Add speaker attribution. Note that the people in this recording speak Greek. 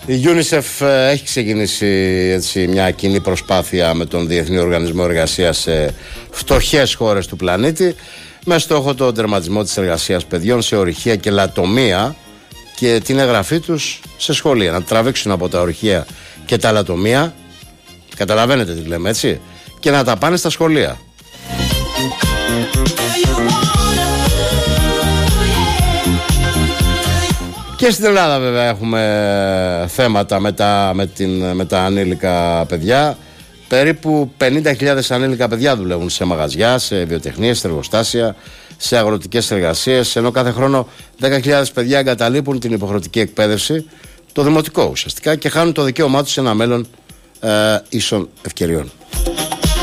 Speaker 1: Η UNICEF έχει ξεκινήσει έτσι, μια κοινή προσπάθεια με τον Διεθνή Οργανισμό Εργασίας σε φτωχές χώρες του πλανήτη, με στόχο τον τερματισμό της εργασίας παιδιών σε ορυχεία και λατομεία και την εγγραφή τους σε σχολεία. Να τραβήξουν από τα ορυχεία και τα λατομεία, καταλαβαίνετε τι λέμε, έτσι, και να τα πάνε στα σχολεία. Και στην Ελλάδα βέβαια έχουμε θέματα με τα ανήλικα παιδιά. Περίπου 50.000 ανήλικα παιδιά δουλεύουν σε μαγαζιά, σε βιοτεχνίες, σε εργοστάσια, σε αγροτικές εργασίες, ενώ κάθε χρόνο 10.000 παιδιά εγκαταλείπουν την υποχρεωτική εκπαίδευση, το δημοτικό ουσιαστικά, και χάνουν το δικαίωμά τους σε ένα μέλλον ίσων ευκαιριών.